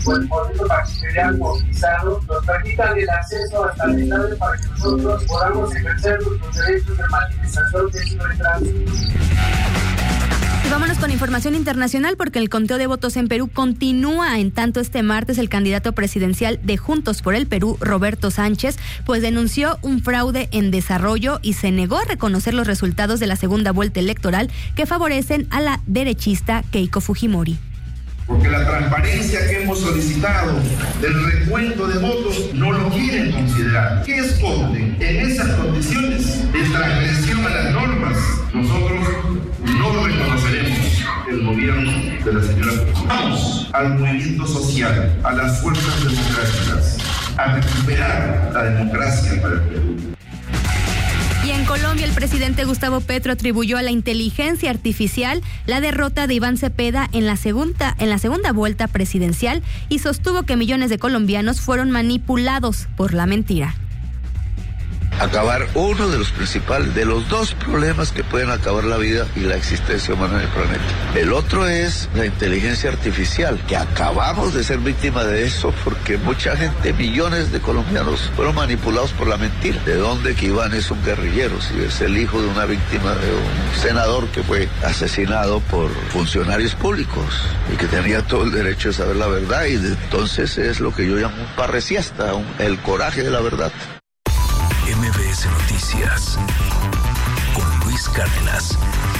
por el movimiento magisterial movilizado nos permitan el acceso hasta el Estado para que nosotros podamos ejercer nuestros derechos de manifestación de nuestras. Y vámonos con información internacional porque el conteo de votos en Perú continúa. En tanto, este martes el candidato presidencial de Juntos por el Perú, Roberto Sánchez, pues denunció un fraude en desarrollo y se negó a reconocer los resultados de la segunda vuelta electoral que favorecen a la derechista Keiko Fujimori. Porque la transparencia que hemos solicitado del recuento de votos no lo quieren considerar. ¿Qué esconden? En esas condiciones de transgresión a las normas, nosotros no reconoceremos el gobierno de la señora. Vamos al movimiento social, a las fuerzas democráticas, a recuperar la democracia para el Perú. Y en Colombia, el presidente Gustavo Petro atribuyó a la inteligencia artificial la derrota de Iván Cepeda en la segunda vuelta presidencial y sostuvo que millones de colombianos fueron manipulados por la mentira. Acabar uno de los principales, de los dos problemas que pueden acabar la vida y la existencia humana en el planeta. El otro es la inteligencia artificial, que acabamos de ser víctima de eso porque mucha gente, millones de colombianos, fueron manipulados por la mentira. ¿De dónde que Iván es un guerrillero? Si es el hijo de una víctima de un senador que fue asesinado por funcionarios públicos y que tenía todo el derecho de saber la verdad, y entonces es lo que yo llamo un parresiasta, el coraje de la verdad. MBS Noticias con Luis Cárdenas.